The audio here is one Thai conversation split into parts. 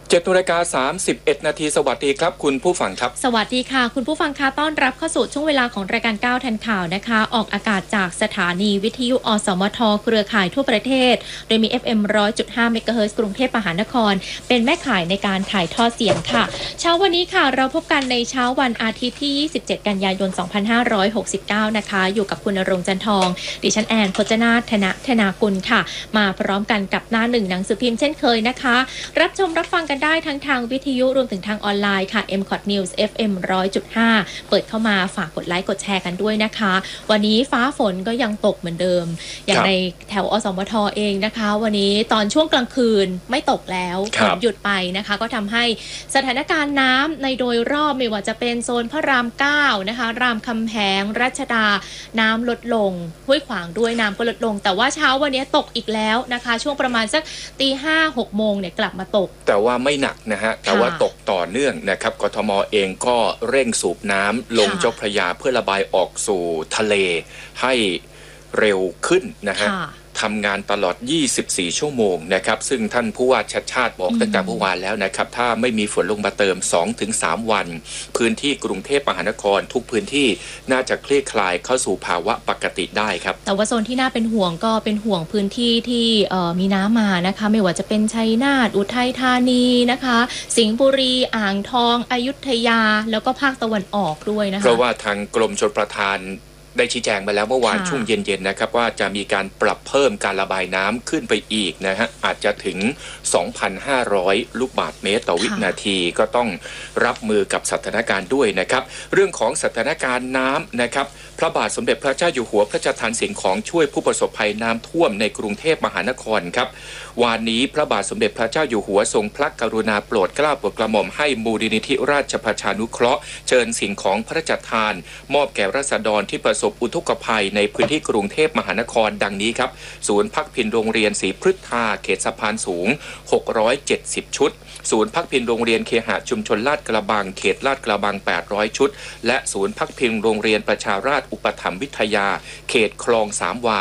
7:31 นาทีสวัสดีครับคุณผู้ฟังครับสวัสดีค่ะคุณผู้ฟังคะต้อนรับเข้าสู่ช่วงเวลาของรายการ9ทันข่าวนะคะออกอากาศจากสถานีวิทยุอสมทเครือข่ายทั่วประเทศโดยมี FM 100.5 เมกะเฮิรตซ์กรุงเทพมหานครเป็นแม่ข่ายในการถ่ายทอดเสียงค่ะเช้าวันนี้ค่ะเราพบกันในเช้าวันอาทิตย์ที่27กันยายน2569นะคะอยู่กับคุณณรงค์จันทองดิฉันแอนพจนาถธนากุลค่ะมาพร้อมกันกับหน้าหนึ่งหนังสือพิมพ์เช่นเคยนะคะรับชมรับฟังกันได้ทั้งทางวิทยุรวมถึงทางออนไลน์ค่ะ MCOT News FM 100.5 เปิดเข้ามาฝากกดไลค์กดแชร์กันด้วยนะคะวันนี้ฟ้าฝนก็ยังตกเหมือนเดิมอย่างในแถวอสมทเองนะคะวันนี้ตอนช่วงกลางคืนไม่ตกแล้วฝนหยุดไปนะคะก็ทำให้สถานการณ์น้ำในโดยรอบไม่ว่าจะเป็นโซนพระราม9นะคะรามคำแหงรัชดาน้ำลดลงห้วยขวางด้วยน้ำก็ลดลงแต่ว่าเช้าวันนี้ตกอีกแล้วนะคะช่วงประมาณสัก 5-6 โมงเนี่ยกลับมาตกแต่ว่าไม่หนักนะฮะแต่ว่าตกต่อเนื่องนะครับกทมเองก็เร่งสูบน้ำลงเจ้าพระยาเพื่อระบายออกสู่ทะเลให้เร็วขึ้นนะฮะทำงานตลอด24ชั่วโมงนะครับซึ่งท่านผู้ว่าชัชชาติบอกตั้งแต่เมื่อวานแล้วนะครับถ้าไม่มีฝนลงมาเติม 2-3 วันพื้นที่กรุงเทพมหานครทุกพื้นที่น่าจะคลี่คลายเข้าสู่ภาวะปกติได้ครับแต่ว่าโซนที่น่าเป็นห่วงก็เป็นห่วงพื้นที่ที่มีน้ำมานะคะไม่ว่าจะเป็นชัยนาทอุทัยธานีนะคะสิงห์บุรีอ่างทองอยุธยาแล้วก็ภาคตะวันออกด้วยนะคะเพราะว่าทางกรมชลประทานได้ชี้แจงมาแล้วเมื่อวานช่วงเย็นๆนะครับว่าจะมีการปรับเพิ่มการระบายน้ำขึ้นไปอีกนะฮะอาจจะถึง 2,500 ลูกบาศก์เมตรต่อวินาทีก็ต้องรับมือกับสถานการณ์ด้วยนะครับเรื่องของสถานการณ์น้ำนะครับพระบาทสมเด็จพระเจ้าอยู่หัวพระราชทานสิ่งของช่วยผู้ประสบภัยน้ำท่วมในกรุงเทพมหานครครับวานนี้พระบาทสมเด็จพระเจ้าอยู่หัวทรงพระกรุณาโปรดเกล้าโปรดกระหม่อมให้มูลนิธิราชประชานุเคราะห์เชิญสิ่งของพระราชทานมอบแก่ราษฎรที่ประสบอุทกภัยในพื้นที่กรุงเทพมหานครดังนี้ครับศูนย์พักพิงโรงเรียนศรีพฤทธาเขตสะพานสูง670ชุดศูนย์พักพิงโรงเรียนเคหะชุมชนลาดกระบังเขตลาดกระบัง800ชุดและศูนย์พักพิงโรงเรียนประชาราษฎร์อุปถัมภ์วิทยาเขตคลองสามวา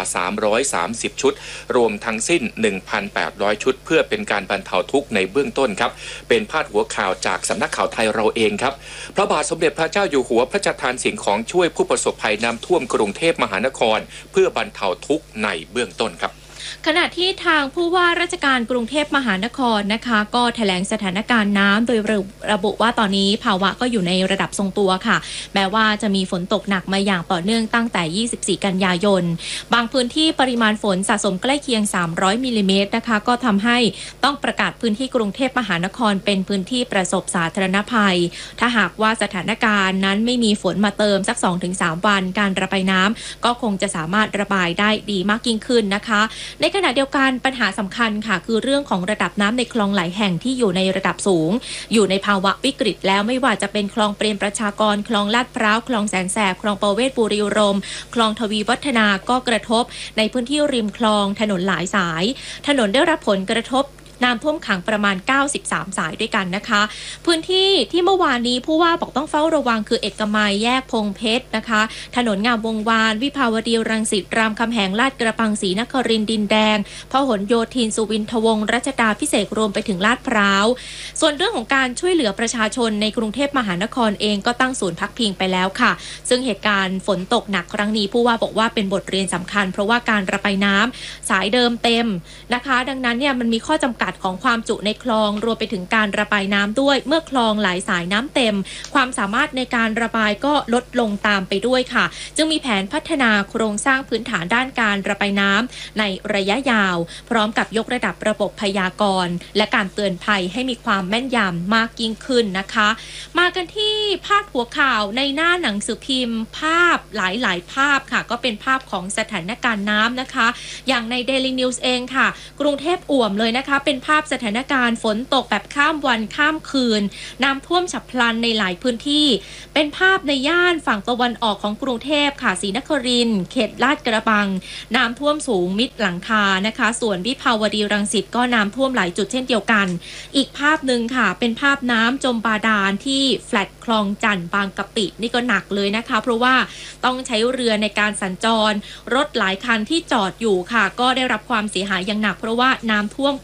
330ชุดรวมทั้งสิ้น 1,800 ชุดเพื่อเป็นการบรรเทาทุกข์ในเบื้องต้นครับเป็นพาดหัวข่าวจากสำนักข่าวไทยเราเองครับพระบาทสมเด็จพระเจ้าอยู่หัวพระราชทานสิ่งของช่วยผู้ประสบภัยน้ำท่วมกรุงเทพมหานครเพื่อบรรเทาทุกข์ในเบื้องต้นครับขณะที่ทางผู้ว่าราชการกรุงเทพมหานครนะคะก็แถลงสถานการณ์น้ำโดยระบุว่าตอนนี้ภาวะก็อยู่ในระดับทรงตัวค่ะแม้ว่าจะมีฝนตกหนักมาอย่างต่อเนื่องตั้งแต่24กันยายนบางพื้นที่ปริมาณฝนสะสมใกล้เคียง300มิลลิเมตรนะคะก็ทำให้ต้องประกาศพื้นที่กรุงเทพมหานครเป็นพื้นที่ประสบสาธารณภัยถ้าหากว่าสถานการณ์นั้นไม่มีฝนมาเติมสัก 2-3 วันการระบายน้ำก็คงจะสามารถระบายได้ดีมากยิ่งขึ้นนะคะในขณะเดียวกันปัญหาสำคัญค่ะคือเรื่องของระดับน้ำในคลองหลายแห่งที่อยู่ในระดับสูงอยู่ในภาวะวิกฤตแล้วไม่ว่าจะเป็นคลองเปรมประชากรคลองลาดพร้าวคลองแสนแสบคลองประเวศบุรีรมย์คลองทวีวัฒนาก็กระทบในพื้นที่ริมคลองถนนหลายสายถนนได้รับผลกระทบน้ำท่วมขังประมาณ93สายด้วยกันนะคะพื้นที่ที่เมื่อวานนี้ผู้ว่าบอกต้องเฝ้าระวังคือเอกมัยแยกพงเพชรนะคะถนนงามวงวานวิภาวดีรังสิตรามคำแหงลาดกระบังศรีนครินทร์ดินแดงพหลโยธินสุวินทวงศ์รัชดาพิเศษรวมไปถึงลาดพร้าวส่วนเรื่องของการช่วยเหลือประชาชนในกรุงเทพมหานครเองก็ตั้งศูนย์พักพิงไปแล้วค่ะซึ่งเหตุการณ์ฝนตกหนักครั้งนี้ผู้ว่าบอกว่าเป็นบทเรียนสำคัญเพราะว่าการระบายน้ำสายเดิมเต็มนะคะดังนั้นเนี่ยมันมีข้อจำกัดของความจุในคลองรวมไปถึงการระบายน้ำด้วยเมื่อคลองหลายสายน้ำเต็มความสามารถในการระบายก็ลดลงตามไปด้วยค่ะจึงมีแผนพัฒนาโครงสร้างพื้นฐานด้านการระบายน้ำในระยะยาวพร้อมกับยกระดับระบบพยากรณ์และการเตือนภัยให้มีความแม่นยำมากยิ่งขึ้นนะคะมากันที่พาดหัวข่าวในหน้าหนังสือพิมพ์ภาพหลายๆภาพค่ะก็เป็นภาพของสถานการณ์น้ำนะคะอย่างใน Daily News เองค่ะกรุงเทพอ่วมเลยนะคะเป็นภาพสถานการณ์ฝนตกแบบข้ามวันข้ามคืนน้ำท่วมฉับพลันในหลายพื้นที่เป็นภาพในย่านฝั่งตะวันออกของกรุงเทพค่ะศรีนครินทร์เขตลาดกระบังน้ำท่วมสูงมิดหลังคานะคะส่วนวิภาวดีรังสิตก็น้ำท่วมหลายจุดเช่นเดียวกันอีกภาพหนึ่งค่ะเป็นภาพน้ำจมบาดาลที่แฟลตคลองจันทน์บางกะปินี่ก็หนักเลยนะคะเพราะว่าต้องใช้เรือในการสัญจรรถหลายคันที่จอดอยู่ค่ะก็ได้รับความเสียหายอย่างหนักเพราะว่าน้ำท่วมกว่า1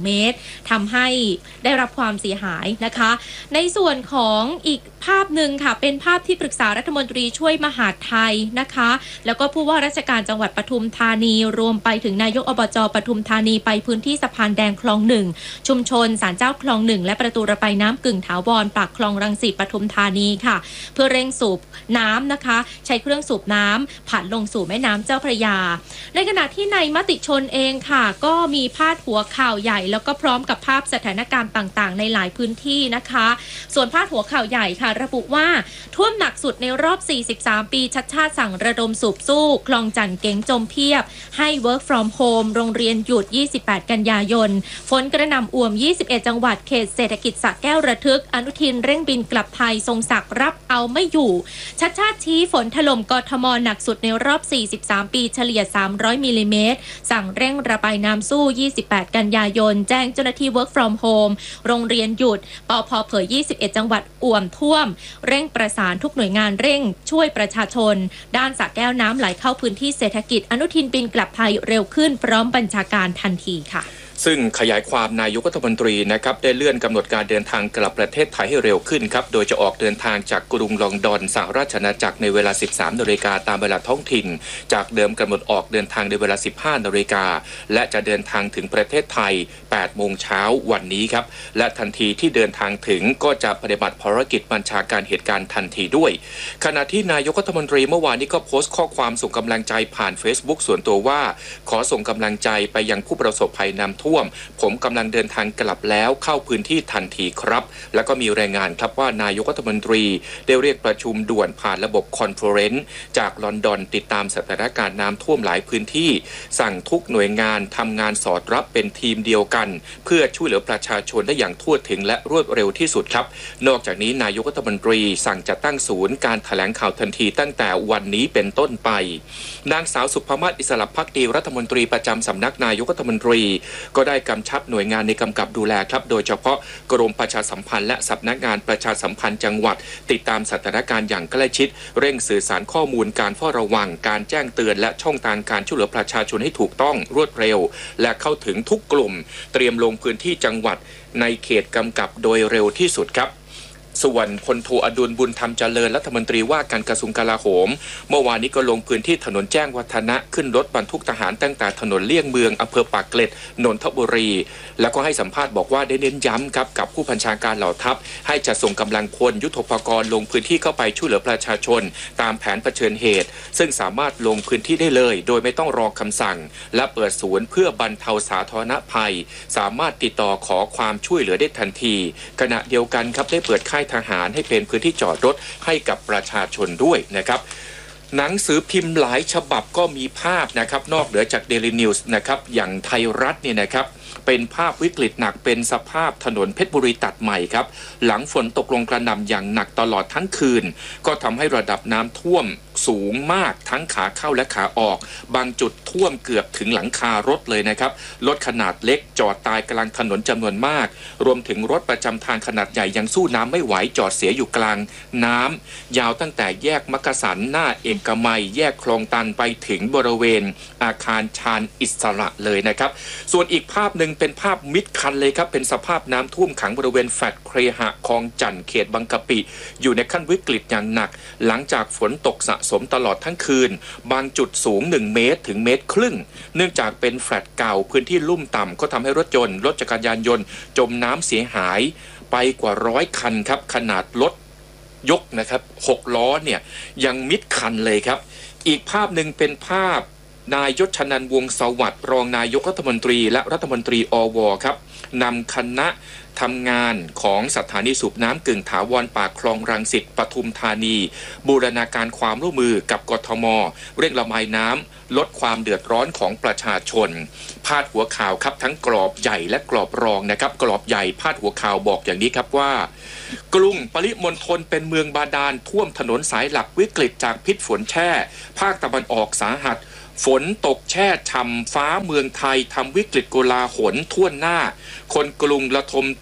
2 เมตรทำให้ได้รับความเสียหายนะคะในส่วนของอีกภาพหนึ่งค่ะเป็นภาพที่ปรึกษารัฐมนตรีช่วยมหาดไทยนะคะแล้วก็ผู้ว่าราชการจังหวัดปทุมธานีรวมไปถึงนายกอบจ.ปทุมธานีไปพื้นที่สะพานแดงคลอง 1ชุมชนศาลเจ้าคลอง 1และประตูระบายน้ำกึ่งถาวรปากคลองรังสิตปทุมธานีค่ะเพื่อเร่งสูบน้ำนะคะใช้เครื่องสูบน้ำผ่านลงสู่แม่น้ำเจ้าพระยาในขณะที่ในมติชนเองค่ะก็มีพาดหัวข่าวใหญ่แล้วก็พร้อมกับภาพสถานการณ์ต่างๆในหลายพื้นที่นะคะส่วนพาดหัวข่าวใหญ่ค่ะระบุว่าท่วมหนักสุดในรอบ43ปีชัดชาติสั่งระดมสูบสู้คลองจันเก๋งจมเพียบให้ work from home โรงเรียนหยุด28กันยายนฝนกระหน่ำอ่วม21จังหวัดเขตเศรษฐกิจสระแก้วระทึกอนุทินเร่งบินกลับไทยทรงศักดิ์รับเอาไม่อยู่ชัดชาติชี้ฝนถล่มกทมหนักสุดในรอบ43ปีเฉลี่ย300มิลลิเมตรสั่งเร่งระบายน้ำสู้28กันยายนแจ้งเจ้าหน้าที่ work from home โรงเรียนหยุดปพ.เผย21จังหวัดอ่วมท่วมเร่งประสานทุกหน่วยงานเร่งช่วยประชาชนด้านสระแก้วน้ำไหลเข้าพื้นที่เศรษฐกิจอนุทินบินกลับไทยเร็วขึ้นพร้อมบัญชาการทันทีค่ะซึ่งขยายความนายกรัฐมนตรีนะครับได้เลื่อนกำหนดการเดินทางกลับประเทศไทยให้เร็วขึ้นครับโดยจะออกเดินทางจากกรุงลอนดอนสหราชอาณาจักรในเวลา 13 นาฬิกาตามเวลาท้องถิ่นจากเดิมกำหนดออกเดินทางในเวลา 15 นาฬิกาและจะเดินทางถึงประเทศไทย 8 โมงเช้าวันนี้ครับและทันทีที่เดินทางถึงก็จะปฏิบัติภารกิจบัญชาการเหตุการณ์ทันทีด้วยขณะที่นายกรัฐมนตรีเมื่อวานนี้ก็โพสต์ข้อความส่งกำลังใจผ่าน Facebook ส่วนตัวว่าขอส่งกำลังใจไปยังผู้ประสบภัยน้ำท่วมผมกำลังเดินทางกลับแล้วเข้าพื้นที่ทันทีครับแล้วก็มีรายงานครับว่านายกรัฐมนตรีได้เรียกประชุมด่วนผ่านระบบคอนเฟอเรนซ์จากลอนดอนติดตามสถานการณ์น้ำท่วมหลายพื้นที่สั่งทุกหน่วยงานทำงานสอดรับเป็นทีมเดียวกันเพื่อช่วยเหลือประชาชนได้อย่างทั่วถึงและรวดเร็วที่สุดครับนอกจากนี้นายกรัฐมนตรีสั่งจัดตั้งศูนย์การแถลงข่าวทันทีตั้งแต่วันนี้เป็นต้นไปนางสาวสุภมาศอิสระภักดีรัฐมนตรีประจำสำนักนายกรัฐมนตรีก็ได้กำชับหน่วยงานในกำกับดูแลครับโดยเฉพาะกรมประชาสัมพันธ์และสำนักงานประชาสัมพันธ์จังหวัดติดตามสถานการณ์อย่างใกล้ชิดเร่งสื่อสารข้อมูลการเฝ้าระวังการแจ้งเตือนและช่องทางการช่วยเหลือประชาชนให้ถูกต้องรวดเร็วและเข้าถึงทุกกลุ่มเตรียมลงพื้นที่จังหวัดในเขตกำกับโดยเร็วที่สุดครับส่วนพลโทอดุลบุญธรรมเจริญรัฐมนตรีว่าการกระทรวงกลาโหมเมื่อวานนี้ก็ลงพื้นที่ถนนแจ้งวัฒนะขึ้นรถบรรทุกทหารตั้งแต่ถนนเลี่ยงเมืองอำเภอปากเกร็ดนนทบุรีแล้วก็ให้สัมภาษณ์บอกว่าได้เน้นย้ำครับกับผู้บัญชาการเหล่าทัพให้จัดส่งกำลังพลยุทโธปกรณ์ลงพื้นที่เข้าไปช่วยเหลือประชาชนตามแผนเผชิญเหตุซึ่งสามารถลงพื้นที่ได้เลยโดยไม่ต้องรอคำสั่งและเปิดศูนย์เพื่อบรรเทาสาธารณภัยสามารถติดต่อขอความช่วยเหลือได้ทันทีขณะเดียวกันครับได้เปิดค่ายทหารให้เป็นพื้นที่จอดรถให้กับประชาชนด้วยนะครับหนังสือพิมพ์หลายฉบับก็มีภาพนะครับนอกเหนือจาก Daily News นะครับอย่างไทยรัฐเนี่ยนะครับเป็นภาพวิกฤตหนักเป็นสภาพถนนเพชรบุรีตัดใหม่ครับหลังฝนตกลงกระหน่ำอย่างหนักตลอดทั้งคืนก็ทำให้ระดับน้ำท่วมสูงมากทั้งขาเข้าและขาออกบางจุดท่วมเกือบถึงหลังคารถเลยนะครับรถขนาดเล็กจอดตายกลางถนนจำนวนมากรวมถึงรถประจำทางขนาดใหญ่ยังสู้น้ำไม่ไหวจอดเสียอยู่กลางน้ำยาวตั้งแต่แยกมักกะสันหน้าเอกมัยแยกคลองตันไปถึงบริเวณอาคารชาญอิสระเลยนะครับส่วนอีกภาพหนึ่งเป็นภาพมิดคันเลยครับเป็นสภาพน้ำท่วมขังบริเวณแฟลตเคหะคลองจันทร์เขตบางกะปิอยู่ในขั้นวิกฤตอย่างหนักหลังจากฝนตกสะสมตลอดทั้งคืนบางจุดสูง1 เมตรถึง1.5 เมตรเนื่องจากเป็นแฟลตเก่าพื้นที่ลุ่มต่ำก็ทำให้รถยนต์รถจักรยานยนต์จมน้ำเสียหายไปกว่า100 คันครับขนาดรถยกนะครับ6 ล้อเนี่ยยังมิดคันเลยครับอีกภาพหนึ่งเป็นภาพนายยศชนันท์วงศ์สวัสดิ์รองนายกรัฐมนตรีและรัฐมนตรีอว.ครับนำคณะทำงานของสถานีสูบน้ำกึ่งถาวรปากคลองรังสิตปทุมธานีบูรณาการความร่วมมือกับกทม.เร่งระบายน้ำลดความเดือดร้อนของประชาชนพาดหัวข่าวครับทั้งกรอบใหญ่และกรอบรองนะครับกรอบใหญ่พาดหัวข่าวบอกอย่างนี้ครับว่ากรุงปริมณฑลเป็นเมืองบาดาลท่วมถนนสายหลักวิกฤตจากพิษฝนแช่ภาคตะวันออกสาหัสฝนตกแช่ช่ำฟ้าเมืองไทยทำวิกฤตโกลาหลท่วมหน้าคนกรุงระทมทุกข์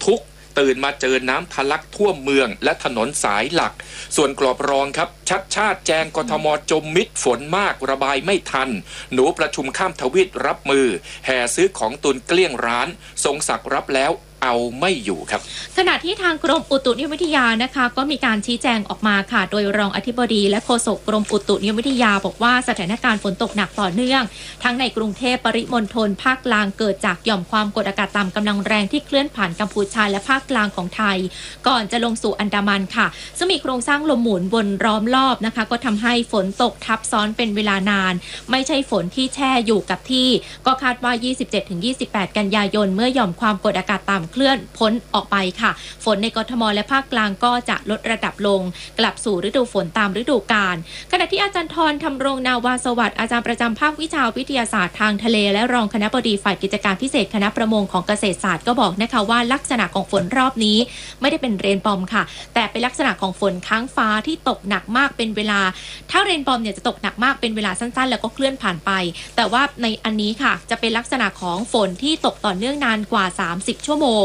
ตื่นมาเจอน้ำทะลักท่วมเมืองและถนนสายหลักส่วนกรอบรองครับชัดชาติแจงกทมจมมิดฝนมากระบายไม่ทันหนูประชุมข้ามทวีตรับมือแห่ซื้อของตุนเกลี้ยงร้านทรงศักดิ์รับแล้วเอาไม่อยู่ครับขณะที่ทางกรมอุตุนิยมวิทยานะคะก็มีการชี้แจงออกมาค่ะโดยรองอธิบดีและโฆษกกรมอุตุนิยมวิทยาบอกว่าสถานการณ์ฝนตกหนักต่อเนื่องทั้งในกรุงเทพปริมณฑลภาคกลางเกิดจากหย่อมความกดอากาศต่ำกำลังแรงที่เคลื่อนผ่านกัมพูชาและภาคกลางของไทยก่อนจะลงสู่อันดามันค่ะซึ่งมีโครงสร้างลมหมุนวนล้อมรอบนะคะก็ทำให้ฝนตกทับซ้อนเป็นเวลานานไม่ใช่ฝนที่แช่อยู่กับที่ก็คาดว่า 27-28 กันยายนเมื่อหย่อมความกดอากาศต่ำเคลื่อนพ้นออกไปค่ะฝนในกทมและภาคกลางก็จะลดระดับลงกลับสู่ฤดูฝนตามฤดูกาลขณะที่อาจารย์ธรธำรงนาวาสวัสดิ์อาจารย์ประจำภาควิชาวิทยาศาสตร์ทางทะเลและรองคณบดีฝ่ายกิจการพิเศษคณะประมงของเกษตรศาสตร์ก็บอกนะคะว่าลักษณะของฝนรอบนี้ไม่ได้เป็นเรนบอมค่ะแต่เป็นลักษณะของฝนค้างฟ้าที่ตกหนักมากเป็นเวลาถ้าเรนบอมเนี่ยจะตกหนักมากเป็นเวลาสั้นๆแล้วก็เคลื่อนผ่านไปแต่ว่าในอันนี้ค่ะจะเป็นลักษณะของฝนที่ตกต่อเนื่องนานกว่า30ชั่วโมง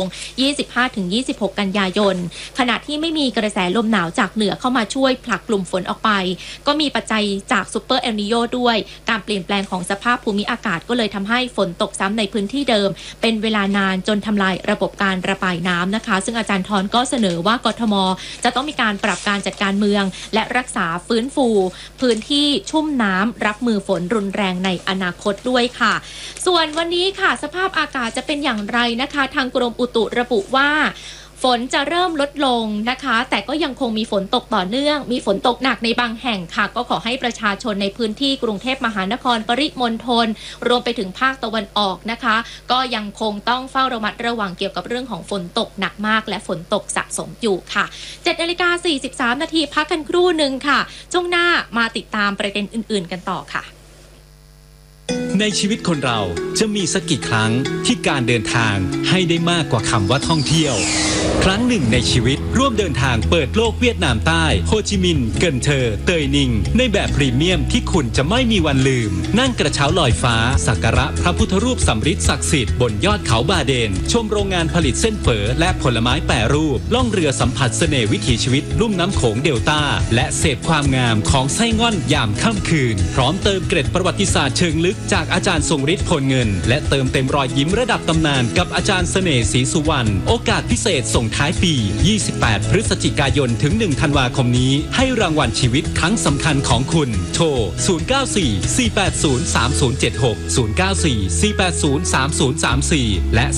25-26 กันยายนขณะที่ไม่มีกระแสลมหนาวจากเหนือเข้ามาช่วยผลักกลุ่มฝนออกไปก็มีปัจจัยจากซูเปอร์เอลนิโญด้วยการเปลี่ยนแปลงของสภาพภูมิอากาศก็เลยทำให้ฝนตกซ้ำในพื้นที่เดิมเป็นเวลานานจนทำลายระบบการระบายน้ำนะคะซึ่งอาจารย์ธรก็เสนอว่ากทมจะต้องมีการปรับการจัดการเมืองและรักษาฟื้นฟูพื้นที่ชุ่มน้ำรับมือฝนรุนแรงในอนาคตด้วยค่ะส่วนวันนี้ค่ะสภาพอากาศจะเป็นอย่างไรนะคะทางกรมอุตุระบุว่าฝนจะเริ่มลดลงนะคะแต่ก็ยังคงมีฝนตกต่อเนื่องมีฝนตกหนักในบางแห่งค่ะก็ขอให้ประชาชนในพื้นที่กรุงเทพมหานครปริมณฑลรวมไปถึงภาคตะวันออกนะคะก็ยังคงต้องเฝ้าระมัดระวังเกี่ยวกับเรื่องของฝนตกหนักมากและฝนตกสะสมอยู่ค่ะ 7:43 นาทีพักกันครู่หนึ่งค่ะช่วงหน้ามาติดตามประเด็นอื่นๆกันต่อค่ะในชีวิตคนเราจะมีสักกี่ครั้งที่การเดินทางให้ได้มากกว่าคำว่าท่องเที่ยวครั้งหนึ่งในชีวิตร่วมเดินทางเปิดโลกเวียดนามใต้โฮจิมินห์เกินเทอร์เตยนิงในแบบพรีเมียมที่คุณจะไม่มีวันลืมนั่งกระเช้าลอยฟ้าสักการะพระพุทธรูปสำริดศักดิ์สิทธิ์บนยอดเขาบาเดนชมโรงงานผลิตเส้นเฝอและผลไม้แปรรูปล่องเรือสัมผัสเสน่ห์วิถีชีวิตลุ่มน้ำโขงเดลต้าและเสพความงามของไส้ง่อนยามค่ำคืนพร้อมเติมเกร็ดประวัติศาสตร์เชิงลึกจากอาจารย์ทรงฤทธิ์พลเงินและเติมเต็มรอยยิ้มระดับตำนานกับอาจารย์เสน่ห์ศรีสุวรรณโอกาสพิเศษส่งท้ายปี28 พฤศจิกายนถึง 1 ธันวาคมนี้ให้รางวัลชีวิตครั้งสำคัญของคุณโทร 094-480-3076 094-480-3034 และ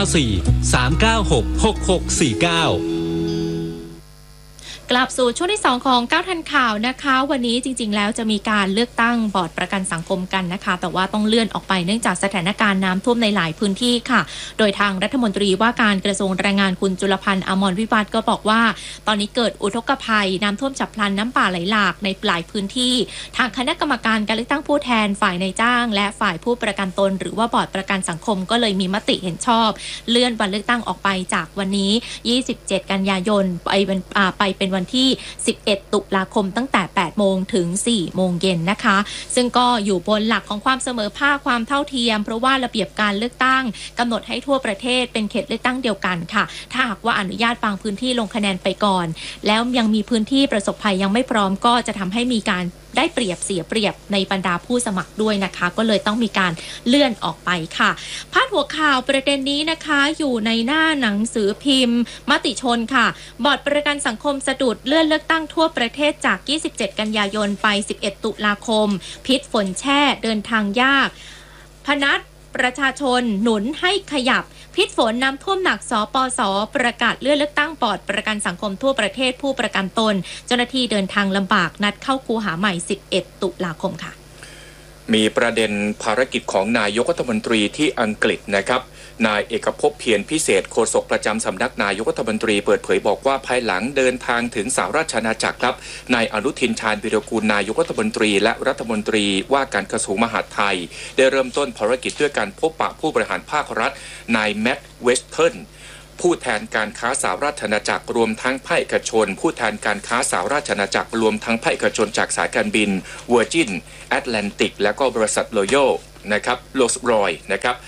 094-396-6649 กลับสู่ช่วงที่2ของ9ทันข่าวนะคะวันนี้จริงๆแล้วจะมีการเลือกตั้งบอร์ดประกันสังคมกันนะคะแต่ว่าต้องเลื่อนออกไปเนื่องจากสถานการณ์น้ำท่วมในหลายพื้นที่ค่ะโดยทางรัฐมนตรีว่าการกระทรวงแรงงานคุณจุลพันธ์อมรวิวัฒน์ก็บอกว่าตอนนี้เกิดอุทกภัยน้ำท่วมฉับพลันน้ำป่าไหลหลากในหลายพื้นที่ทางคณะกรรมการการเลือกตั้งผู้แทนฝ่ายนายจ้างและฝ่ายผู้ประกันตนหรือว่าบอร์ดประกันสังคมก็เลยมีมติเห็นชอบเลื่อนวันเลือกตั้งออกไปจากวันนี้27กันยายนไปเป็นวันที่11ตุลาคมตั้งแต่ 8 โมงถึง 4 โมงเย็นนะคะซึ่งก็อยู่บนหลักของความเสมอภาคความเท่าเทียมเพราะว่าระเบียบการเลือกตั้งกำหนดให้ทั่วประเทศเป็นเขตเลือกตั้งเดียวกันค่ะถ้าหากว่าอนุญาตบางพื้นที่ลงคะแนนไปก่อนแล้วยังมีพื้นที่ประสบภัยยังไม่พร้อมก็จะทำให้มีการได้เปรียบเสียเปรียบในบรรดาผู้สมัครด้วยนะคะก็เลยต้องมีการเลื่อนออกไปค่ะพาดหัวข่าวประเด็นนี้นะคะอยู่ในหน้าหนังสือพิมพ์มติชนค่ะบอร์ดประกันสังคมสะดุดเลื่อนเลือกตั้งทั่วประเทศจาก27กันยายนไป11ตุลาคมพิษฝนแช่เดินทางยากพนัสประชาชนหนุนให้ขยับพิษฝนน้ำท่วมหนักสปส.ประกาศเลื่อนเลือกตั้งบอร์ดประกันสังคมทั่วประเทศผู้ประกันตนเจ้าหน้าที่เดินทางลำบากนัดเข้าคูหาใหม่11ตุลาคมค่ะมีประเด็นภารกิจของนายกรัฐมนตรีที่อังกฤษนะครับนายเอกภพเพียรพิเศษโฆษกประจำสำนักนายกรัฐมนตรีเปิดเผยบอกว่าภายหลังเดินทางถึงสหราชอาณาจักรครับนายอนุทินชาญวิรากูลนายกรัฐมนตรีและรัฐมนตรีว่าการกระทรวงมหาดไทยได้เริ่มต้นภารกิจด้วยการพบปะผู้บริหารภาครัฐนายแมตต์เวสเทิร์นผู้แทนการค้าสหราชอาณาจักรรวมทั้งภาคเอกชนผู้แทนการค้าสหราชอาณาจักรรวมทั้งภาคเอกชนจากสายการบิน Virgin Atlantic และก็บริษัท Royal นะครับ Rolls-Royce นะครับ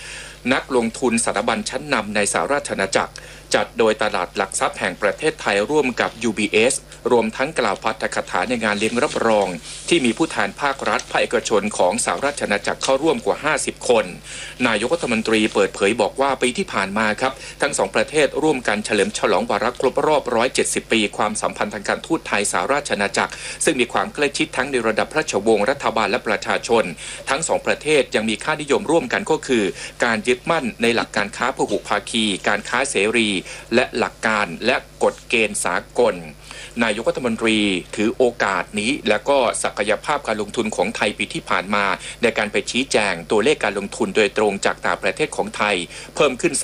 นักลงทุนสถาบันชั้นนำในสหราชอาณาจักรจัดโดยตลาดหลักทรัพย์แห่งประเทศไทยร่วมกับ UBS รวมทั้งกล่าวปาฐกถาในงานเลี้ยงรับรองที่มีผู้แทนภาครัฐภาคเอกชนของสหราชอาณาจักรเข้าร่วมกว่า50คนนายกรัฐมนตรีเปิดเผยบอกว่าปีที่ผ่านมาครับทั้งสองประเทศร่วมกันเฉลิมฉลองวาระครบรอบ170ปีความสัมพันธ์ทางการทูตไทยสหราชอาณาจักรซึ่งมีความใกล้ชิดทั้งในระดับพระราชวงศ์รัฐบาลและประชาชนทั้งสองประเทศยังมีค่านิยมร่วมกันก็คือการยึดมั่นในหลักการค้าพหุภาคีการค้าเสรีและหลักการและกฎเกณฑ์สากลนายกรัฐมนตรีถือโอกาสนี้และก็ศักยภาพการลงทุนของไทยปีที่ผ่านมาในการไปชี้แจงตัวเลขการลงทุนโดยตรงจากต่างประเทศของไทยเพิ่มขึ้น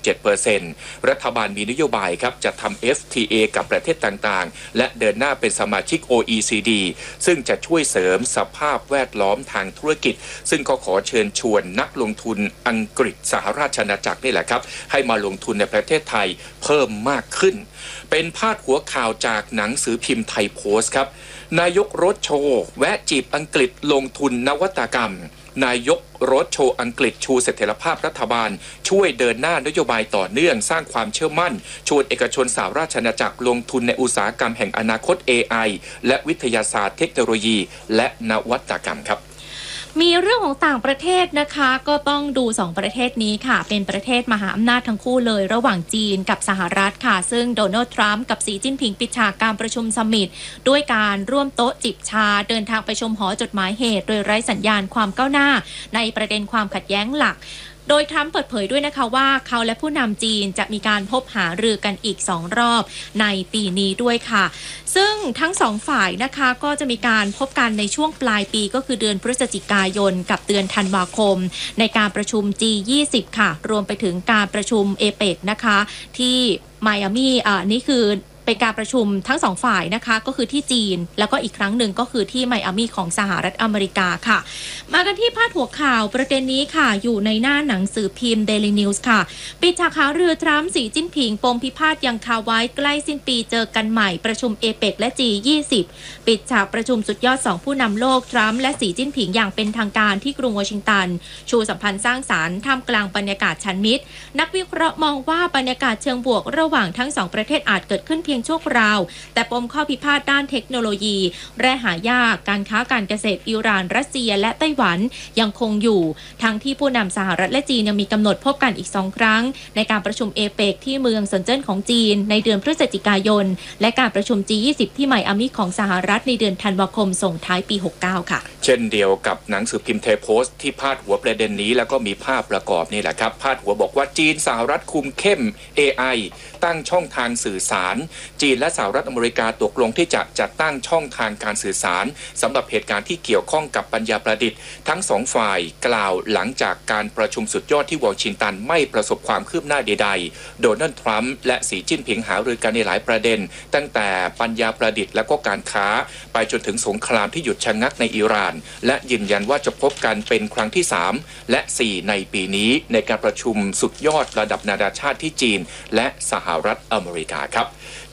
37%รัฐบาลมีนโยบายครับจะทำ FTA กับประเทศต่างๆและเดินหน้าเป็นสมาชิก OECD ซึ่งจะช่วยเสริมสภาพแวดล้อมทางธุรกิจซึ่งก็ขอเชิญชวนนักลงทุนอังกฤษสหราชอาณาจักรนี่แหละครับให้มาลงทุนในประเทศไทยเพิ่มมากขึ้นเป็นพาดหัวข่าวจากหนังสือพิมพ์ไทยโพสต์ครับนายกรถโชว์แวะจีบอังกฤษลงทุนนวัตกรรมนายกรถโชว์อังกฤษชูเสถียรภาพรัฐบาลช่วยเดินหน้านโยบายต่อเนื่องสร้างความเชื่อมั่นชวนเอกชนสหราชอาณาจักรลงทุนในอุตสาหกรรมแห่งอนาคต AI และวิทยาศาสตร์เทคโนโลยีและนวัตกรรมครับมีเรื่องของต่างประเทศนะคะก็ต้องดู2ประเทศนี้ค่ะเป็นประเทศมหาอำนาจทั้งคู่เลยระหว่างจีนกับสหรัฐค่ะซึ่งโดนัลด์ทรัมป์กับสีจิ้นผิงปิดฉากการประชุมซัมมิตด้วยการร่วมโต๊ะจิบชาเดินทางไปชมหอจดหมายเหตุโดยไร้สัญญาณความก้าวหน้าในประเด็นความขัดแย้งหลักโดยทรัมป์เปิดเผยด้วยนะคะว่าเขาและผู้นำจีนจะมีการพบหารือกันอีก2รอบในปีนี้ด้วยค่ะซึ่งทั้ง2ฝ่ายนะคะก็จะมีการพบกันในช่วงปลายปีก็คือเดือนพฤศจิกายนกับเดือนธันวาคมในการประชุม G20 ค่ะรวมไปถึงการประชุม APEC นะคะที่ไมอามี่นี่คือเป็นการประชุมทั้ง2ฝ่ายนะคะก็คือที่จีนแล้วก็อีกครั้งหนึ่งก็คือที่ไมอามี่ของสหรัฐอเมริกาค่ะมากันที่พาดหัวข่าวประเด็นนี้ค่ะอยู่ในหน้าหนังสือพิมพ์ Daily News ค่ะปิดฉากหารือทรัมป์สีจิ้นผิงปมพิพาทยังคาไว้ใกล้สิ้นปีเจอกันใหม่ประชุม APEC และ G20 ปิดฉากประชุมสุดยอด2ผู้นำโลกทรัมป์และสีจิ้นผิงอย่างเป็นทางการที่กรุงวอชิงตันชูสัมพันธ์สร้างสรรค์ท่ามกลางบรรยากาศชั้นมิตรนักวิเคราะห์มองว่าบรรยากาศเชิงบวกระหว่างทั้ง2ประเทศอาจเกิดขึ้นเพียงชั่วคราวแต่ปมข้อพิพาทด้านเทคโนโลยีแร่หายากการค้าการเกษตรอิหร่านรัสเซียและไต้หวันยังคงอยู่ทั้งที่ผู้นำสหรัฐและจีนยังมีกำหนดพบกันอีก2ครั้งในการประชุมเอเปกที่เมืองเซินเจิ้นของจีนในเดือนพฤศจิกายนและการประชุม G20 ที่ไมอามี่ของสหรัฐในเดือนธันวาคมส่งท้ายปี69ค่ะเช่นเดียวกับหนังสือพิมพ์ไทยโพสต์ที่พาดหัวประเด็นนี้แล้วก็มีภาพประกอบนี่แหละครับพาดหัวบอกว่าจีนสหรัฐคุมเข้ม AI ตั้งช่องทางสื่อสารจีนและสหรัฐอเมริกาตกลงที่จะจัดตั้งช่องทางการสื่อสารสำหรับเหตุการณ์ที่เกี่ยวข้องกับปัญญาประดิษฐ์ทั้งสองฝ่ายกล่าวหลังจากการประชุมสุดยอดที่วอชิงตันไม่ประสบความคืบหน้าใดๆโดนัลด์ทรัมป์และสีจิ้นผิงหารือกันในหลายประเด็นตั้งแต่ปัญญาประดิษฐ์และก็การค้าไปจนถึงสงครามที่หยุดชะงักในอิหร่านและยืนยันว่าจะพบกันเป็นครั้งที่3และ4ในปีนี้ในการประชุมสุดยอดระดับนานาชาติที่จีนและสหรัฐอเมริกาครับ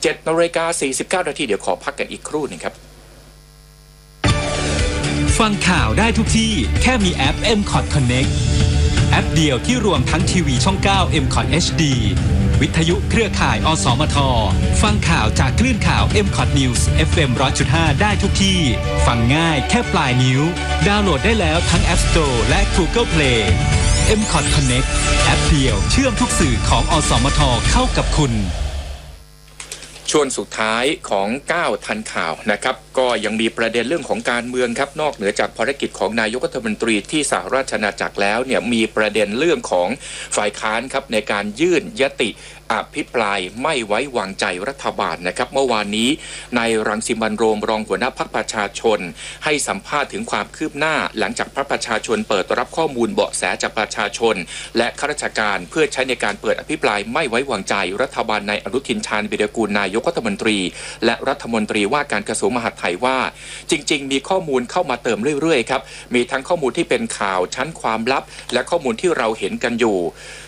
7:49 นาทีเดี๋ยวขอพักกันอีกครู่นึงครับฟังข่าวได้ทุกที่แค่มีแอป MCOT Connect แอปเดียวที่รวมทั้งทีวีช่อง 9 MCOT HD วิทยุเครือข่ายอสมทฟังข่าวจากคลื่นข่าว MCOT News FM 100.5 ได้ทุกที่ฟังง่ายแค่ปลายนิ้วดาวน์โหลดได้แล้วทั้ง App Store และ Google Play MCOT Connect แอปเดียวเชื่อมทุกสื่อของอสมทเข้ากับคุณช่วงสุดท้ายของ9ทันข่าวนะครับก็ยังมีประเด็นเรื่องของการเมืองครับนอกเหนือจากภารกิจของนายกรัฐมนตรีที่สหราชอาณาจักรแล้วเนี่ยมีประเด็นเรื่องของฝ่ายค้านครับในการยื่นยติอภิปรายไม่ไว้วางใจรัฐบาลนะครับเมื่อวานนี้นายรังสิมันต์โรมรองหัวหน้าพรรคประชาชนให้สัมภาษณ์ถึงความคืบหน้าหลังจากพรรคประชาชนเปิดรับข้อมูลเบาะแสจากประชาชนและข้าราชการเพื่อใช้ในการเปิดอภิปรายไม่ไว้วางใจรัฐบาลนายอนุทินชาญวิรากูลนายกรัฐมนตรีและรัฐมนตรีว่าการกระทรวงมหาดไทยว่าจริงๆมีข้อมูลเข้ามาเติมเรื่อยๆครับมีทั้งข้อมูลที่เป็นข่าวชั้นความลับและข้อมูลที่เราเห็นกันอยู่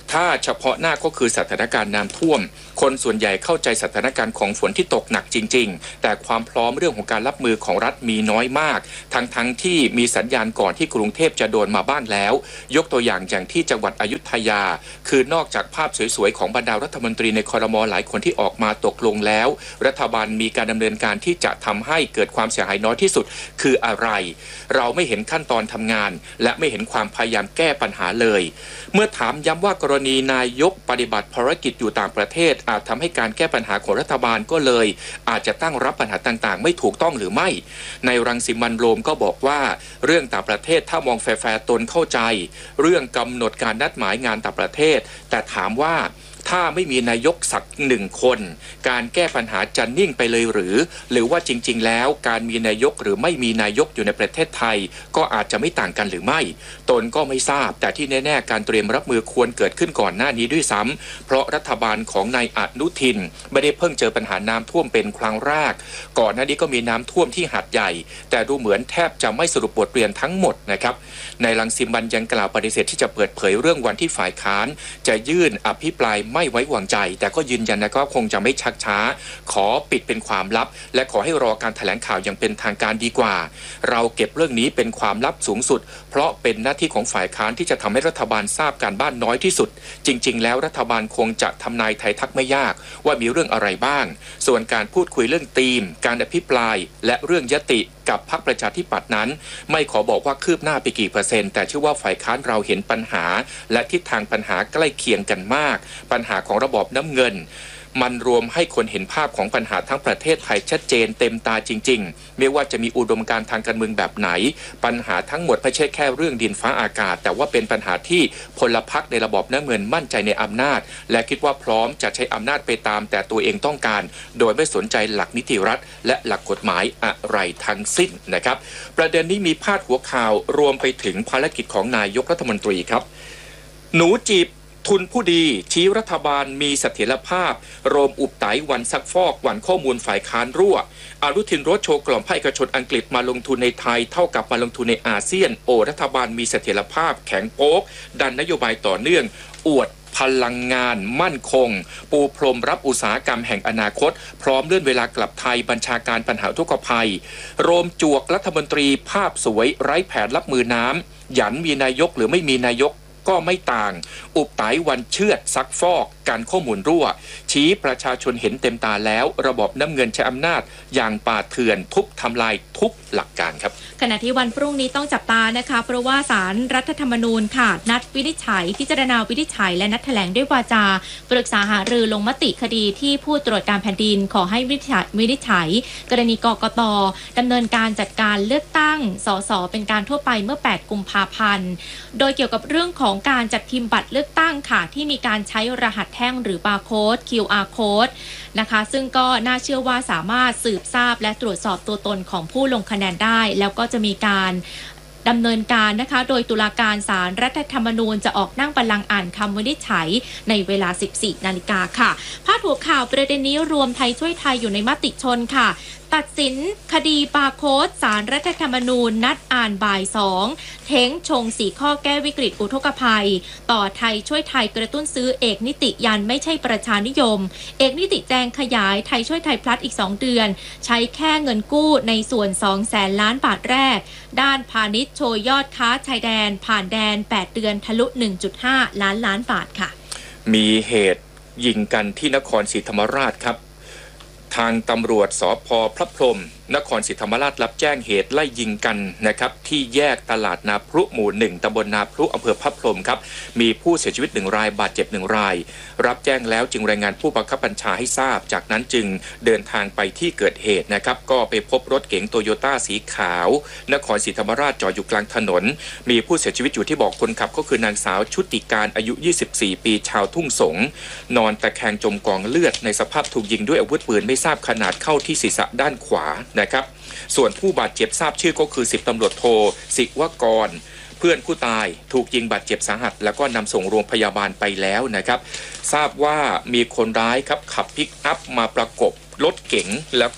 ถ้าเฉพาะหน้าก็คือสถานการณ์น้ำท่วมคนส่วนใหญ่เข้าใจสถานการณ์ของฝนที่ตกหนักจริงๆแต่ความพร้อมเรื่องของการรับมือของรัฐมีน้อยมากทั้งที่มีสัญญาณก่อนที่กรุงเทพจะโดนมาบ้างแล้วยกตัวอย่างที่จังหวัดอยุธยาคือนอกจากภาพสวยๆของบรรดารัฐมนตรีในครม.หลายคนที่ออกมาตกลงแล้วรัฐบาลมีการดำเนินการที่จะทำให้เกิดความเสียหายน้อยที่สุดคืออะไรเราไม่เห็นขั้นตอนทำงานและไม่เห็นความพยายามแก้ปัญหาเลยเมื่อถามย้ำว่ากรณีนายกปฏิบัติภารกิจอยู่ต่างประเทศอาจทำให้การแก้ปัญหาของรัฐบาลก็เลยอาจจะตั้งรับปัญหาต่างๆไม่ถูกต้องหรือไม่ในรังสิมันต์โรมก็บอกว่าเรื่องต่างประเทศถ้ามองแฟร์ๆตนเข้าใจเรื่องกำหนดการนัดหมายงานต่างประเทศแต่ถามว่าถ้าไม่มีนายกสักหนึ่งคนการแก้ปัญหาจะนิ่งไปเลยหรือว่าจริงๆแล้วการมีนายกหรือไม่มีนายกอยู่ในประเทศไทยก็อาจจะไม่ต่างกันหรือไม่ตนก็ไม่ทราบแต่ที่แน่ๆการเตรียมรับมือควรเกิดขึ้นก่อนหน้านี้ด้วยซ้ำเพราะรัฐบาลของนายอนุทินไม่ได้เพิ่งเจอปัญหาน้ำท่วมเป็นครั้งแรกก่อนหน้านี้ก็มีน้ำท่วมที่หาดใหญ่แต่ดูเหมือนแทบจะไม่สรุปบทเรียนทั้งหมดนะครับในรังสิมันต์ยังกล่าวปฏิเสธที่จะเปิดเผยเรื่องวันที่ฝ่ายค้านจะยื่นอภิปรายไม่ไว้วางใจแต่ก็ยืนยันนะครับคงจะไม่ชักช้าขอปิดเป็นความลับและขอให้รอการแถลงข่าวอย่างเป็นทางการดีกว่าเราเก็บเรื่องนี้เป็นความลับสูงสุดเพราะเป็นหน้าที่ของฝ่ายค้านที่จะทำให้รัฐบาลทราบการบ้านน้อยที่สุดจริงๆแล้วรัฐบาลคงจะทำนายไทยทักไม่ยากว่ามีเรื่องอะไรบ้างส่วนการพูดคุยเรื่องธีมการอภิปรายและเรื่องยติกับพรรคประชาธิปัตย์นั้นไม่ขอบอกว่าคืบหน้าไปกี่เปอร์เซ็นต์แต่เชื่อว่าฝ่ายค้านเราเห็นปัญหาและทิศทางปัญหาใกล้เคียงกันมากปัญหาของระบอบน้ำเงินมันรวมให้คนเห็นภาพของปัญหาทั้งประเทศไทยชัดเจนเต็มตาจริงๆไม่ว่าจะมีอุดมการณ์ทางการเมืองแบบไหนปัญหาทั้งหมดไม่ใช่แค่เรื่องดินฟ้าอากาศแต่ว่าเป็นปัญหาที่พลพรรคในระบอบน้ำเงินมั่นใจในอำนาจและคิดว่าพร้อมจะใช้อำนาจไปตามแต่ตัวเองต้องการโดยไม่สนใจหลักนิติรัฐและหลักกฎหมายอะไรทั้งสิ้นนะครับประเด็นนี้มีพาดหัวข่าวรวมไปถึงภารกิจของนายกรัฐมนตรีครับหนูจีบทุนผู้ดีชี้รัฐบาลมีเสถียรภาพโรมอุบไตวันซักฟอกวันข้อมูลฝ่ายค้านรั่วอนุทินโรดโชว์กล่อมภาคเอกชนอังกฤษมาลงทุนในไทยเท่ากับมาลงทุนในอาเซียนรัฐบาลมีเสถียรภาพแข็งโป๊กดันนโยบายต่อเนื่องอวดพลังงานมั่นคงปูพรมรับอุตสาหกรรมแห่งอนาคตพร้อมเลื่อนเวลากลับไทยบัญชาการปัญหาอุทกภัยโรมจวกรัฐมนตรีภาพสวยไร้แผนรับมือน้ำหยันมีนายกหรือไม่มีนายกก็ไม่ต่างอุบไตวันเชือดซักฟอกการข้อมูลรั่วชี้ประชาชนเห็นเต็มตาแล้วระบบน้ำเงินใช้อำนาจอย่างป่าเถื่อนทุบทำลายทุกหลักการครับขณะที่วันพรุ่งนี้ต้องจับตานะคะเพราะว่าศาลรัฐธรรมนูญค่ะนัดวินิจฉัยพิจารณาวินิจฉัยและนัดแถลงด้วยวาจาปรึกษาหารือลงมติคดีที่ผู้ตรวจการแผ่นดินขอให้วินิจฉัยกรณีกกต.ดำเนินการจัดการเลือกตั้งสสเป็นการทั่วไปเมื่อ8กุมภาพันธ์โดยเกี่ยวกับเรื่องของการจัดพิมพ์บัตรเลือกตั้งค่ะที่มีการใช้รหัสแท่งหรือบาร์โค้ด QR code นะคะซึ่งก็น่าเชื่อว่าสามารถสืบทราบและตรวจสอบตัวตนของผู้ลงคะแนนได้แล้วก็จะมีการดำเนินการนะคะโดยตุลาการศาลรัฐธรรมนูญจะออกนั่งบัลลังก์อ่านคำวินิจฉัยในเวลา 14 นาฬิกาค่ะพาดหัวข่าวประเด็นนี้รวมไทยช่วยไทยอยู่ในมติชนค่ะตัดสินคดีบาร์โค้ดศาลรัฐธรรมนูญนัดอ่านบ่าย 2เท้งชง4ข้อแก้วิกฤตอุทกภัยต่อไทยช่วยไทยกระตุ้นซื้อเอกนิติยันไม่ใช่ประชานิยมเอกนิติแจงขยายไทยช่วยไทยพลัสอีก2เดือนใช้แค่เงินกู้ในส่วน 200,000 ล้านบาทแรกด้านพาณิชย์โชยยอดค้าชายแดนผ่านแดน8เดือนทะลุ 1.5 ล้านบาทค่ะมีเหตุยิงกันที่นครศรีธรรมราชครับทางตำรวจสภ.พระพรหมนครศรีธรรมราชรับแจ้งเหตุไล่ยิงกันนะครับที่แยกตลาดนาพรุหมู่1ตำบลนาพรุอำเภอพระพรหมครับมีผู้เสียชีวิต1รายบาดเจ็บ1รายรับแจ้งแล้วจึงรายงานผู้บังคับบัญชาให้ทราบจากนั้นจึงเดินทางไปที่เกิดเหตุนะครับก็ไปพบรถเก๋งโตโยต้าสีขาวนครศรีธรรมราชจอดอยู่กลางถนนมีผู้เสียชีวิตอยู่ที่เบาะคนขับก็คือนางสาวชุติการอายุ24ปีชาวทุ่งสงนอนตะแคงจมกองเลือดในสภาพถูกยิงด้วยอาวุธปืนไม่ทราบขนาดเข้าที่ศีรษะด้านขวานะครับส่วนผู้บาดเจ็บทราบชื่อก็คือ10ตำรวจโทศิวกรเพื่อนผู้ตายถูกยิงบาดเจ็บสาหัสแล้วก็นำส่งโรงพยาบาลไปแล้วนะครับทราบว่ามีคนร้ายครับขับพิกอัพมาประกบรถเก๋งแล้วก็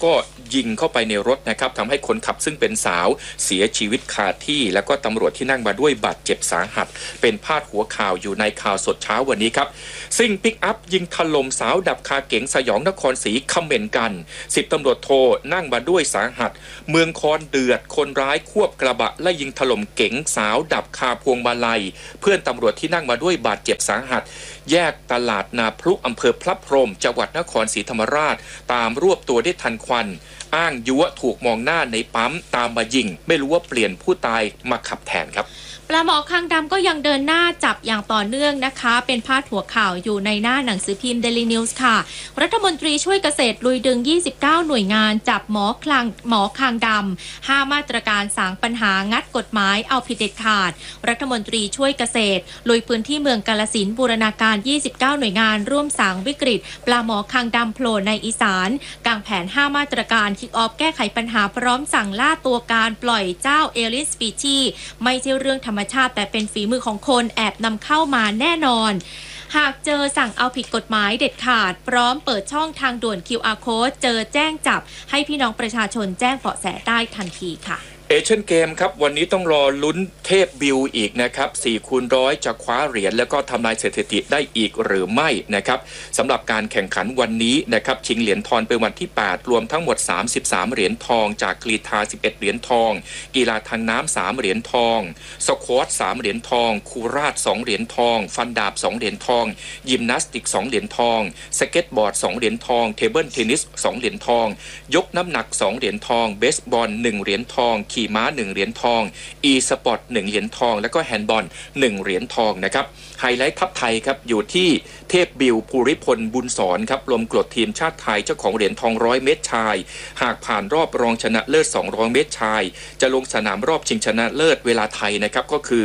ยิงเข้าไปในรถนะครับทำให้คนขับซึ่งเป็นสาวเสียชีวิตคาที่แล้วก็ตำรวจที่นั่งมาด้วยบาดเจ็บสาหัสเป็นพาดหัวข่าวอยู่ในข่าวสดเช้าวันนี้ครับซิ่งปิกอัพยิงถล่มสาวดับคาเก๋งสยองนครศรีคอมเมนต์กัน10ตำรวจโทนั่งมาด้วยสาหัสเมืองคอนเดือดคนร้ายควบกระบะและยิงถล่มเก๋งสาวดับคาพวงมาลัยเพื่อนตำรวจที่นั่งมาด้วยบาดเจ็บสาหัสแยกตลาดนาพลุอำเภอพระพรหมจังหวัดนครศรีธรรมราชตามรวบตัวได้ทันควันอ้างยั่วถูกมองหน้าในปั๊มตามมายิงไม่รู้ว่าเปลี่ยนผู้ตายมาขับแทนครับปลาหมอคางดำก็ยังเดินหน้าจับอย่างต่อเนื่องนะคะเป็นพาดหัวข่าวอยู่ในหน้าหนังสือพิมพ์ Daily News ค่ะรัฐมนตรีช่วยเกษตรลุยดึง29หน่วยงานจับหมอคางดำ5มาตรการสางปัญหางัดกฎหมายเอาผิดเด็ดขาดรัฐมนตรีช่วยเกษตรลุยพื้นที่เมืองกาฬสินธุ์บูรณาการ29หน่วยงานร่วมสางวิกฤตปลาหมอคางดำโผล่ในอีสานกางแผน5มาตรการคิกออฟแก้ไขปัญหาพร้อมสั่งล่าตัวการปล่อยเจ้าเอลิสปีชีไม่ใช่เรื่องธรรมชาติแต่เป็นฝีมือของคนแอบนำเข้ามาแน่นอนหากเจอสั่งเอาผิดกฎหมายเด็ดขาดพร้อมเปิดช่องทางด่วน QR Code เจอแจ้งจับให้พี่น้องประชาชนแจ้งเบาะแสได้ทันทีค่ะเอเชียนเกมครับวันนี้ต้องรอลุ้นเทพบิวอีกนะครับ4x100จะคว้าเหรียญแล้วก็ทำลายสถิติได้อีกหรือไม่นะครับสำหรับการแข่งขันวันนี้นะครับชิงเหรียญทองเป็นวันที่8รวมทั้งหมด33เหรียญทองจากกรีฑา11เหรียญทองกีฬาทางน้ำ3เหรียญทองสควอต3เหรียญทองคูราช2เหรียญทองฟันดาบ2เหรียญทองยิมนาสติก2เหรียญทองสเก็ตบอร์ด2เหรียญทองเทเบิลเทนนิส2เหรียญทองยกน้ำหนัก2เหรียญทองเบสบอล1เหรียญทองขี่ม้า1เหรียญทองอีสปอร์ต1เหรียญทองแล้วก็แฮนด์บอล1เหรียญทองนะครับไฮไลท์ทัพไทยครับอยู่ที่เทพบิวภูริพลบุญสอนครับลมกรดทีมชาติไทยเจ้าของเหรียญทอง100เมตรชายหากผ่านรอบรองชนะเลิศ200เมตรชายจะลงสนามรอบชิงชนะเลิศเวลาไทยนะครับก็คือ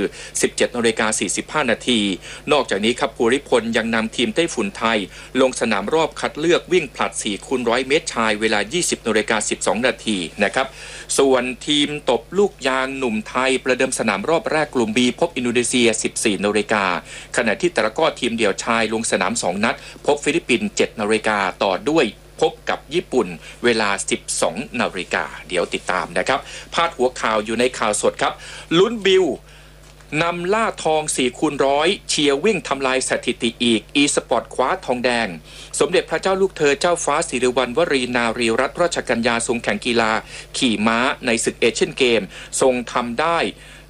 17:45 น.นอกจากนี้ครับภูริพลยังนำทีมไต้ฝุ่นไทยลงสนามรอบคัดเลือกวิ่งผลัด 4x100 เมตรชายเวลา 20:12 น.นะครับส่วนทีมตบลูกยางหนุ่มไทยประเดิมสนามรอบแรกกลุ่ม B พบอินโดนีเซีย 14 น.ขณะที่ตะกร้อทีมเดี่ยวชายลงสนาม2นัดพบฟิลิปปินส์ 7 น.ต่อด้วยพบกับญี่ปุ่นเวลา 12 น.เดี๋ยวติดตามนะครับพาดหัวข่าวอยู่ในข่าวสดครับลุ้นบิวนำล่าทอง 4x100 เชียร์วิ่งทำลายสถิติอีกอีสปอร์ตคว้าทองแดงสมเด็จพระเจ้าลูกเธอเจ้าฟ้าสิริวัณวรีนารีรัตนราชกัญญาทรงแข่งกีฬาขี่ม้าในศึกเอเชียนเกมทรงทำได้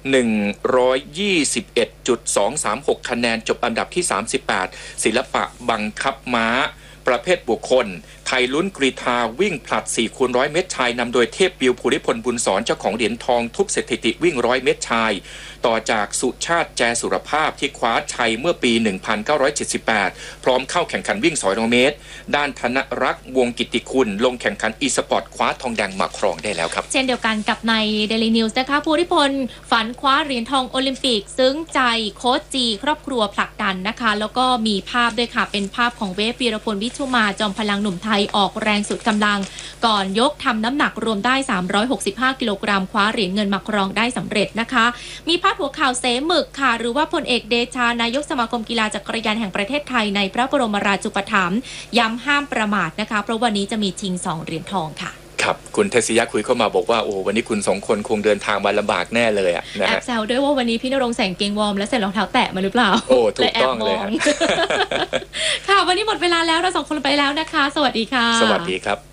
121.236 คะแนนจบอันดับที่38ศิลปะบังคับม้าประเภทบุคคลไทยลุ้นกรีฑาวิ่งผลัด 4x100 เมตรชายนำโดยเทพบิวภูริพลบุญสอนเจ้าของเหรียญทองทุบสถิติวิ่ง100 เมตรชายต่อจากสุชาติแจสุรภาพที่คว้าชัยเมื่อปี 1978 พร้อมเข้าแข่งขันวิ่ง200 เมตรด้านธนรักษ์วงกิตติคุณลงแข่งขันอีสปอร์ตคว้าทองแดงมาครองได้แล้วครับเช่นเดียวกันกับใน Daily News นะคะภูริพลฝันคว้าเหรียญทองโอลิมปิกซึ้งใจโค้ชจีครอบครัวผลักดันนะคะแล้วก็มีภาพด้วยค่ะเป็นภาพของเวฟวีรพลวิชุมาจอมพลังหนุ่มไทยออกแรงสุดกำลังก่อนยกทำน้ำหนักรวมได้365กิโลกรัมคว้าเหรียญเงินมาครองได้สำเร็จนะคะมีพาดหัวข่าวเสมึกค่ะหรือว่าพลเอกเดชานายกสมาคมกีฬาจักรยานแห่งประเทศไทยในพระบรมราชูปถัมภ์ย้ำห้ามประมาทนะคะเพราะวันนี้จะมีชิง2เหรียญทองค่ะครับคุณเทศยะคุยเข้ามาบอกว่าโอ้วันนี้คุณ2คนคงเดินทางมาลำบากแน่เลยอ่ะนะฮะแอบแซวด้วยว่าวันนี้พี่ณรงค์ใส่กางเกงวอร์มและใส่รองเท้าแตะมาหรือเปล่าโอ้ถูกต้องเลยค่ะวันนี้หมดเวลาแล้วเรา2คนไปแล้วนะคะสวัสดีค่ะสวัสดีครับ